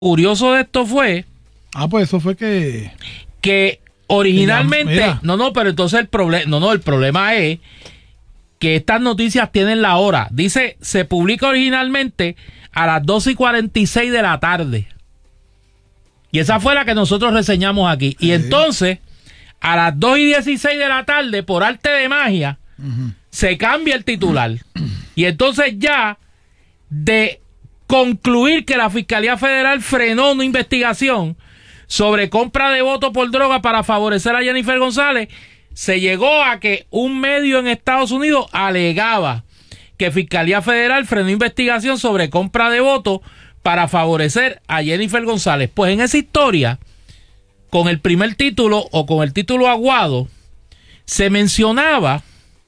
curioso de esto fue... pues eso fue que originalmente... pero entonces el problema es que estas noticias tienen la hora. Dice, se publica originalmente a las 12:46 de la tarde. Y esa fue la que nosotros reseñamos aquí. Y entonces, a las 2:16 de la tarde, por arte de magia, se cambia el titular. Y entonces ya, de concluir que la Fiscalía Federal frenó una investigación sobre compra de votos por droga para favorecer a Jennifer González, se llegó a que un medio en Estados Unidos alegaba que Fiscalía Federal frenó investigación sobre compra de votos para favorecer a Jennifer González. Pues en esa historia, con el primer título o con el título aguado, se mencionaba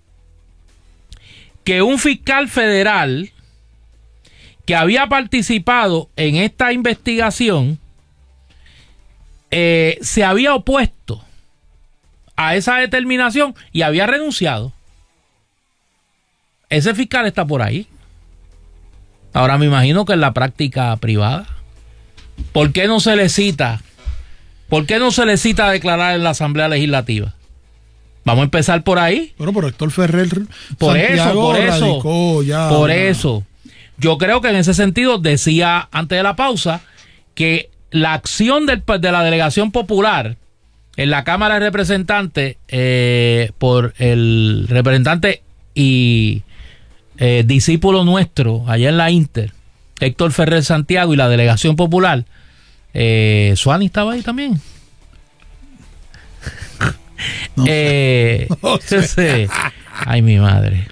que un fiscal federal que había participado en esta investigación se había opuesto a esa determinación y había renunciado. Ese fiscal está por ahí. Ahora me imagino que en la práctica privada. ¿Por qué no se le cita? ¿Por qué no se le cita a declarar en la Asamblea Legislativa? Vamos a empezar por ahí. Bueno, pero Héctor Ferrer por eso. Yo creo que en ese sentido decía antes de la pausa que la acción de la Delegación Popular en la Cámara de Representantes por el representante y discípulo nuestro allá en la Inter, Héctor Ferrer Santiago, y la Delegación Popular, Suani estaba ahí también. No sé. Ay, mi madre.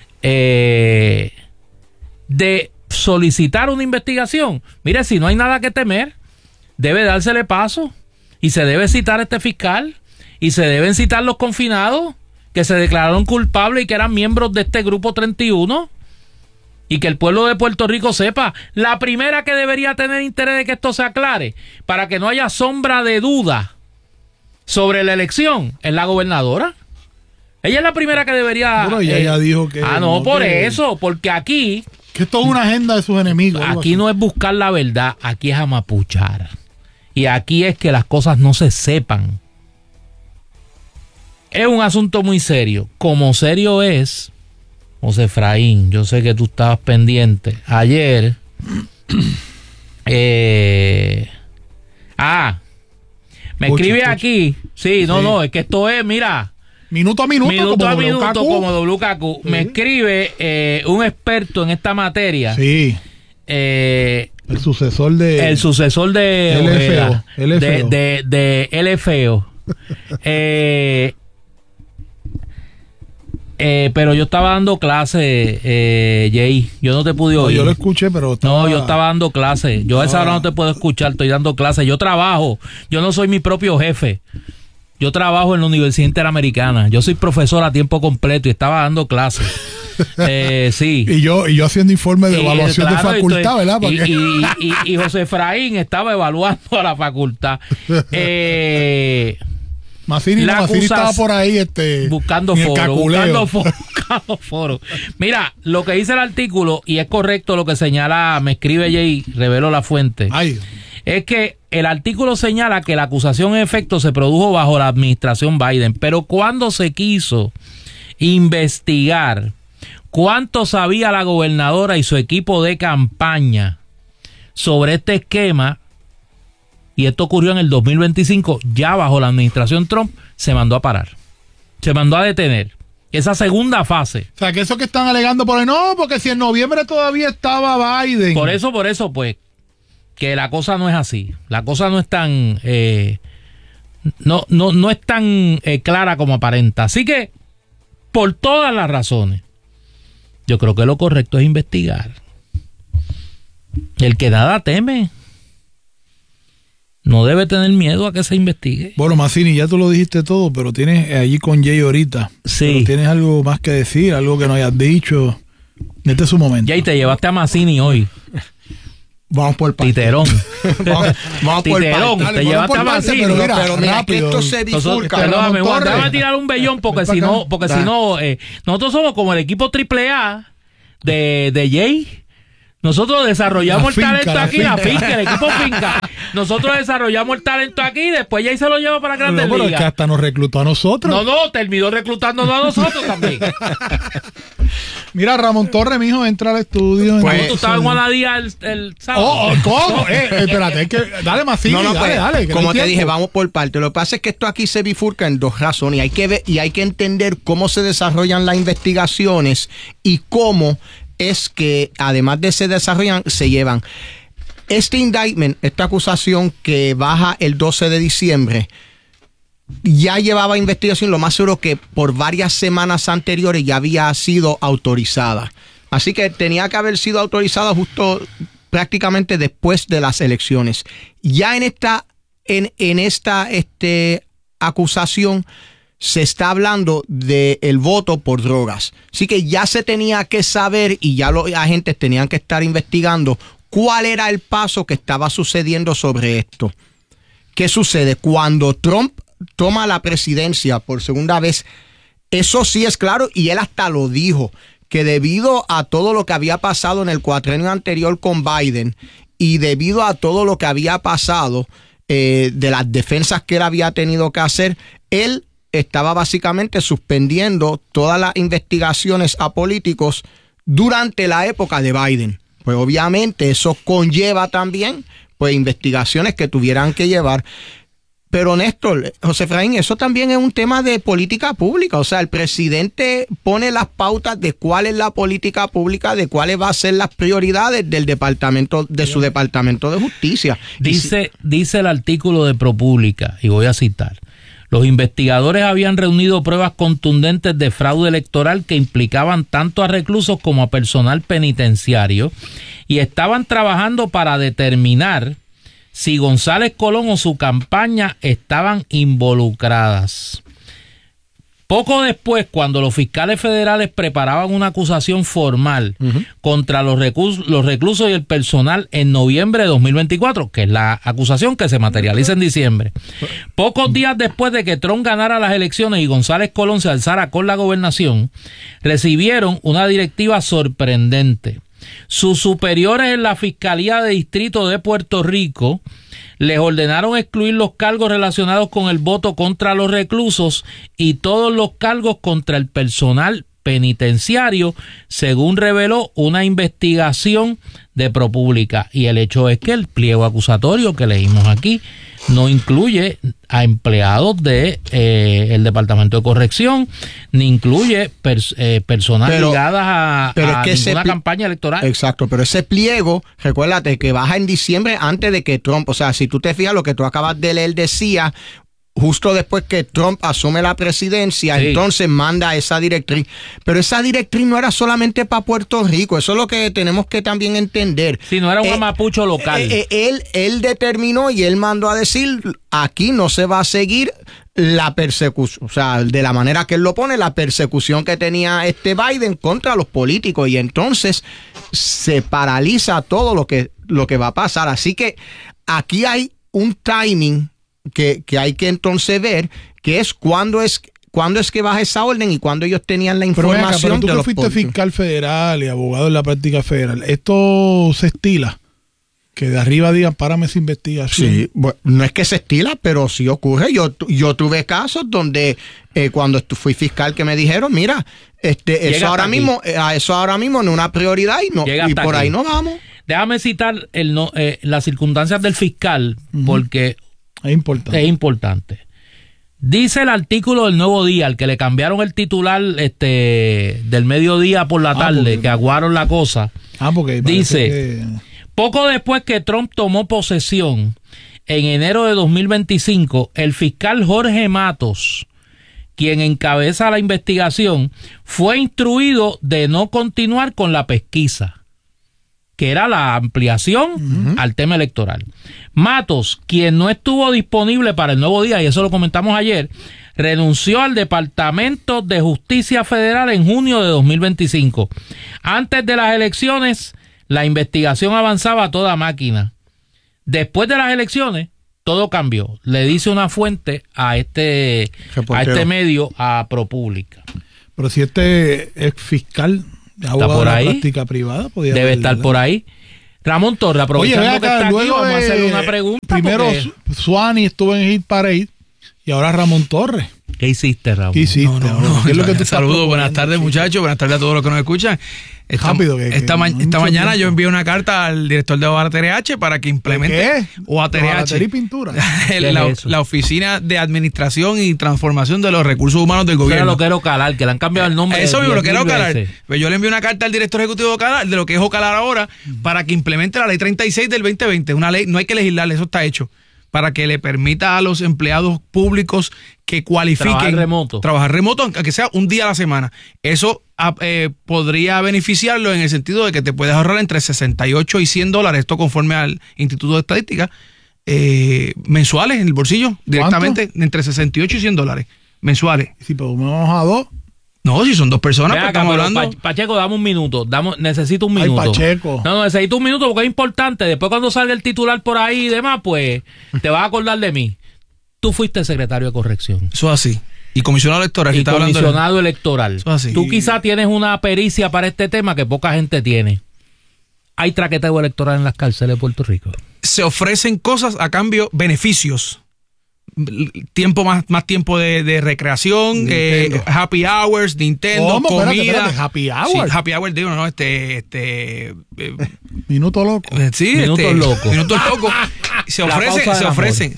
De solicitar una investigación. Mire, si no hay nada que temer, debe dársele paso y se debe citar a este fiscal y se deben citar los confinados que se declararon culpables y que eran miembros de este grupo 31, y que el pueblo de Puerto Rico sepa. La primera que debería tener interés de que esto se aclare, para que no haya sombra de duda sobre la elección, es la gobernadora. Ella es la primera que debería... Bueno, ella dijo que... eso, porque aquí... Que esto es una agenda de sus enemigos. Aquí no es buscar la verdad, aquí es amapuchar. Y aquí es que las cosas no se sepan. Es un asunto muy serio. Como serio es, José Efraín, yo sé que tú estabas pendiente. Ayer... me escribe aquí. Sí, no, es que esto es, mira... Minuto a minuto, como WKQ. Me escribe un experto en esta materia. Sí. El sucesor de LFO. Pero yo estaba dando clase, Jay. Yo no te pude oír. Yo lo escuché, pero... yo estaba dando clase. Yo a esa hora no te puedo escuchar, estoy dando clase. Yo trabajo. Yo no soy mi propio jefe. Yo trabajo en la Universidad Interamericana. Yo soy profesor a tiempo completo y estaba dando clases. Sí. Y yo haciendo informe de evaluación de facultad, ¿verdad? Y José Efraín estaba evaluando a la facultad. Mazzini estaba por ahí buscando foro. Mira, lo que dice el artículo, y es correcto lo que señala, me escribe Jay, reveló la fuente. Es que el artículo señala que la acusación en efecto se produjo bajo la administración Biden, pero cuando se quiso investigar cuánto sabía la gobernadora y su equipo de campaña sobre este esquema, y esto ocurrió en el 2025, ya bajo la administración Trump, se mandó a parar, se mandó a detener esa segunda fase. O sea, que eso que están alegando por ahí, no, porque si en noviembre todavía estaba Biden. Por eso, pues, que la cosa no es así. La cosa no es tan no es tan clara como aparenta. Así que, por todas las razones, yo creo que lo correcto es investigar. El que nada teme no debe tener miedo a que se investigue. Bueno, Mazzini, ya tú lo dijiste todo, pero tienes allí con Jay ahorita. Sí. Pero tienes algo más que decir, algo que no hayas dicho. Este es su momento. Jay, te llevaste a Mazzini hoy. Vamos por parte. Titerón. vamos por Titerón. parte. Te llevaste a Mazzini. Pero mira que esto se bifurca. Perdóname, déjame tirar un bellón porque si no, nosotros somos como el equipo AAA de Jay. Nosotros desarrollamos el talento aquí, la finca, el equipo finca. Nosotros desarrollamos el talento aquí y después ya se lo lleva para Grandes Ligas. Pero es que hasta nos reclutó a nosotros. No, terminó reclutándonos a nosotros también. Mira, Ramón Torres, mijo, entra al estudio. Pues, tú estabas en Guadalajara el sábado. ¿Cómo? Espérate, dale más dale. Como te dije, vamos por parte. Lo que pasa es que esto aquí se bifurca en dos razones. Hay que ver y hay que entender cómo se desarrollan las investigaciones y cómo es que, además de se desarrollan, se llevan. Este indictment, esta acusación que baja el 12 de diciembre, ya llevaba investigación, lo más seguro que por varias semanas anteriores ya había sido autorizada. Así que tenía que haber sido autorizada justo prácticamente después de las elecciones. Ya en esta acusación se está hablando del voto por drogas. Así que ya se tenía que saber y ya los agentes tenían que estar investigando cuál era el paso que estaba sucediendo sobre esto. ¿Qué sucede? Cuando Trump toma la presidencia por segunda vez, eso sí es claro y él hasta lo dijo, que debido a todo lo que había pasado en el cuatrenio anterior con Biden y debido a todo lo que había pasado de las defensas que él había tenido que hacer, él estaba básicamente suspendiendo todas las investigaciones a políticos durante la época de Biden. Pues obviamente eso conlleva también pues investigaciones que tuvieran que llevar. Pero Néstor, José Efraín, eso también es un tema de política pública. O sea, el presidente pone las pautas de cuál es la política pública, de cuáles van a ser las prioridades del departamento, de su departamento de justicia. Dice el artículo de ProPublica, y voy a citar: los investigadores habían reunido pruebas contundentes de fraude electoral que implicaban tanto a reclusos como a personal penitenciario y estaban trabajando para determinar si González Colón o su campaña estaban involucradas. Poco después, cuando los fiscales federales preparaban una acusación formal contra los reclusos y el personal en noviembre de 2024, que es la acusación que se materializa en diciembre, pocos días después de que Trump ganara las elecciones y González Colón se alzara con la gobernación, recibieron una directiva sorprendente. Sus superiores en la Fiscalía de Distrito de Puerto Rico les ordenaron excluir los cargos relacionados con el voto contra los reclusos y todos los cargos contra el personal penitenciario, según reveló una investigación de ProPublica. Y el hecho es que el pliego acusatorio que leímos aquí no incluye a empleados de el Departamento de Corrección, ni incluye personas ligadas a ninguna campaña electoral. Exacto, pero ese pliego, recuérdate que baja en diciembre antes de que Trump, o sea, si tú te fijas, lo que tú acabas de leer decía justo después que Trump asume la presidencia, sí, entonces manda esa directriz. Pero esa directriz no era solamente para Puerto Rico, eso es lo que tenemos que también entender. Si no era un amapucho local. Él determinó y él mandó a decir, aquí no se va a seguir la persecución, o sea, de la manera que él lo pone, la persecución que tenía Biden contra los políticos, y entonces se paraliza todo lo que va a pasar. Así que aquí hay un timing que hay que entonces ver, que es cuándo es que baja esa orden y cuándo ellos tenían la información. Pero tú que fuiste fiscal federal y abogado en la práctica federal, ¿esto se estila? Que de arriba digan, párame esa investigación. Sí, bueno, no es que se estila, pero sí ocurre. Yo tuve casos donde cuando fui fiscal que me dijeron, mira, eso ahora mismo no es una prioridad y por ahí no vamos. Déjame citar las circunstancias del fiscal, porque es importante. Dice el artículo del Nuevo Día, al que le cambiaron el titular del Mediodía por la tarde, que aguaron la cosa. Porque dice, poco después que Trump tomó posesión, en enero de 2025, el fiscal Jorge Matos, quien encabeza la investigación, fue instruido de no continuar con la pesquisa, que era la ampliación al tema electoral. Matos, quien no estuvo disponible para el Nuevo Día, y eso lo comentamos ayer, renunció al Departamento de Justicia Federal en junio de 2025. Antes de las elecciones, la investigación avanzaba a toda máquina. Después de las elecciones, todo cambió. Le dice una fuente a este medio, a ProPublica. Pero si es fiscal, está por ahí, práctica privada, debe estar por ahí. Ramón Torres, aprovechando Oye, que está aquí, luego vamos a hacerle una pregunta. Primero porque... Suani estuvo en Hit Parade y ahora Ramón Torres. ¿Qué hiciste, Ramón? ¿Qué hiciste? No, ¿Qué es lo que tú saludos, buenas tardes, muchachos, buenas tardes a todos los que nos escuchan. Rápido, esta mañana yo envié una carta al director de OATRH para que implemente ¿Qué? OATRH y pintura. la Oficina de Administración y Transformación de los Recursos Humanos del Gobierno. Era lo que era Ocalar, que le han cambiado el nombre. Eso mismo, lo que era Ocalar. Pues yo le envié una carta al director ejecutivo de Ocalar, de lo que es Ocalar ahora, para que implemente la ley 36 del 2020. Una ley, no hay que legislarle, eso está hecho. Para que le permita a los empleados públicos que cualifiquen trabajar remoto, aunque sea un día a la semana. Eso podría beneficiarlo en el sentido de que te puedes ahorrar entre $68 y $100, esto conforme al Instituto de Estadística, mensuales en el bolsillo, directamente. ¿Cuánto? Entre $68 y $100 mensuales. Si podemos a dos. No, si son dos personas, pues estamos hablando. Pacheco, dame un minuto. Necesito un minuto. Ay, Pacheco. No, necesito un minuto porque es importante. Después, cuando salga el titular por ahí y demás, pues te vas a acordar de mí. Tú fuiste secretario de corrección. Eso es así. Y comisionado electoral. Y comisionado electoral. Eso es así. Tú quizás tienes una pericia para este tema que poca gente tiene. ¿Hay traqueteo electoral en las cárceles de Puerto Rico? Se ofrecen cosas a cambio, beneficios. Tiempo más tiempo de recreación, happy hours, Nintendo, ¿cómo? Comida. Espérate, happy hours. Sí, happy hours, digo, no, Minuto loco. Sí, Minutos locos. Minutos locos. Se ofrecen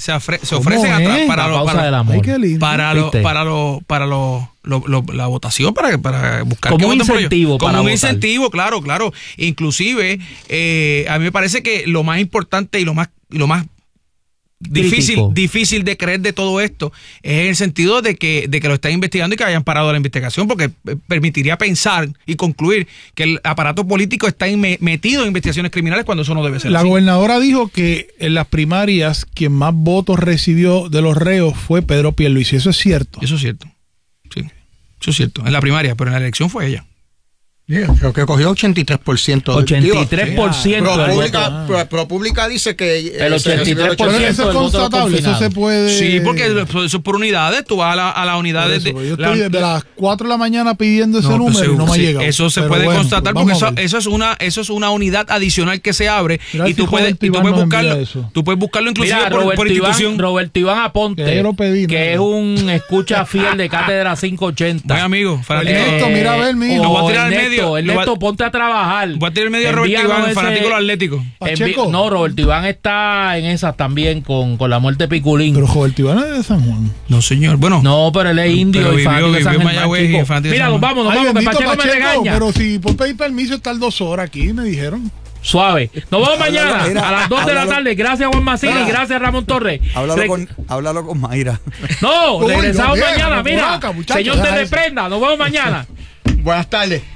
para la votación, para buscar como un incentivo como un incentivo, claro. Inclusive a mí me parece que lo más importante y lo más difícil de creer de todo esto es en el sentido de que lo están investigando y que hayan parado la investigación, porque permitiría pensar y concluir que el aparato político está metido en investigaciones criminales cuando eso no debe ser La así. gobernadora dijo que en las primarias quien más votos recibió de los reos fue Pedro Pierluisi. ¿Eso es cierto? Eso es cierto. Sí, eso es cierto. En la primaria, pero en la elección fue ella. Creo que cogió 83%. 83%. ProPublica dice que el 83% eso es constatable, eso se puede. Sí, porque eso es por unidades. Tú vas a la unidad yo estoy desde las 4 de la mañana pidiendo ese número y no me ha llegado. Eso se puede constatar porque eso es una unidad adicional que se abre. Mira, y tú puedes buscarlo. Tú puedes buscarlo inclusive por institución. Roberto Iván Aponte, que es un escucha fiel de Cátedra 580. Buen amigo. Ernesto, mira a ver, mío. Lo voy a tirar al medio. Ernesto, ponte a trabajar. Voy a tirar el medio a Roberto Iván, fanático de los Atléticos. No, Roberto Iván está en esas también con la muerte de Piculín. Pero Roberto Iván es de San Juan. No, señor. Bueno. No, pero él es indio y fanático de San Juan. Mira, nos vamos, que Pacheco me regaña. Pero si por pedir permiso estar 2 horas aquí, me dijeron. Suave. Nos vemos mañana a las 2 de la tarde. Gracias, Juan Macini. Gracias, Ramón Torres. Háblalo con Mayra. No, regresamos mañana. Mira, señor, te reprenda. Nos vemos mañana. Buenas tardes.